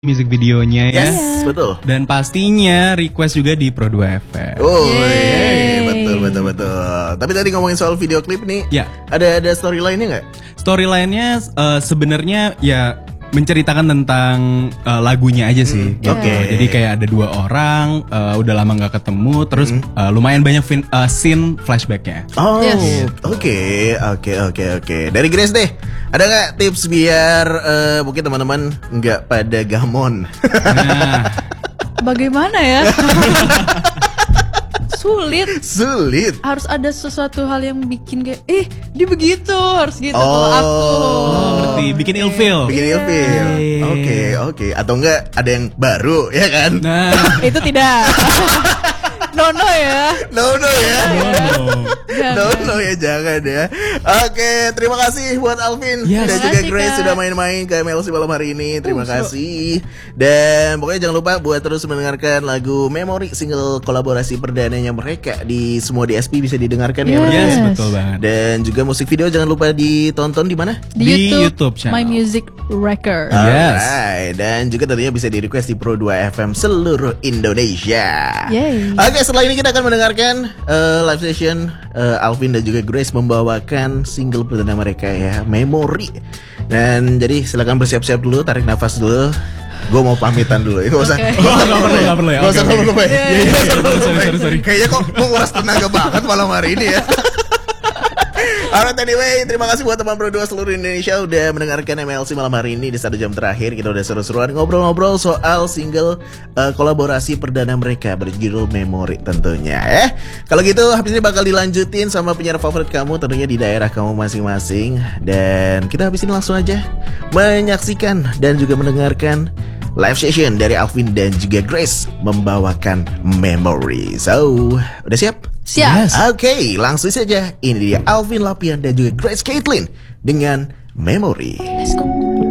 music videonya ya. Yes, betul. Dan pastinya request juga di Pro 2 FM. Oh, betul. Tapi tadi ngomongin soal video klip nih, Ya. ada storyline-nya nggak? Storyline-nya sebenarnya ya menceritakan tentang lagunya aja sih. Gitu. Oke. Jadi kayak ada dua orang, udah lama nggak ketemu, terus lumayan banyak scene flashbacknya. Oh, Yes. oke. Dari Grace deh, ada nggak tips biar mungkin teman-teman nggak pada gamon? Nah, Bagaimana ya? Sulit. Harus ada sesuatu hal yang bikin kayak, dia begitu, harus gitu kalau aku. ngerti, bikin ilfeel. Bikin ilfeel. Oke. Atau enggak ada yang baru, ya kan? Nah, Itu tidak. No ya. No ya. Jangan. No ya, jangan ya. Oke, terima kasih buat Alvin Yes. dan Terima juga kasih, Grace Kak. sudah main-main ke MLC malam hari ini. Terima kasih. Dan pokoknya jangan lupa buat terus mendengarkan lagu Memory, single kolaborasi perdananya mereka di semua DSP bisa didengarkan ya. mereka. yes, Yes. betul banget. Dan juga musik video jangan lupa ditonton di mana? Di YouTube channel. My Music Record. Yes. Alright. Dan juga tentunya bisa di request di Pro 2 FM seluruh Indonesia. Yay. Oke, setelah ini kita akan mendengarkan live session Alvin dan juga Grace membawakan single perdana mereka ya, Memory. Dan jadi silakan bersiap-siap dulu, tarik nafas dulu. Gue mau pamitan dulu. Gak usah. Oke. Nggak perlu ya. Gak usah Oke, ngomong oke. gue. Sorry. Kayaknya kok menguras tenaga banget malam hari ini ya. Alright, anyway, terima kasih buat teman Pro 2 seluruh Indonesia udah mendengarkan MLC malam hari ini. Di 1 jam terakhir kita udah seru-seruan ngobrol-ngobrol soal single kolaborasi perdana mereka berjudul Memory tentunya ya. Kalau gitu habis ini bakal dilanjutin sama penyiar favorit kamu tentunya di daerah kamu masing-masing. Dan kita habis ini langsung aja menyaksikan dan juga mendengarkan live session dari Alvin dan juga Grace membawakan Memory. So, udah siap? Siap. Yes. Oke, langsung saja. Ini dia Alvin Lapian dan juga Grace Caitlin dengan Memory. Let's go.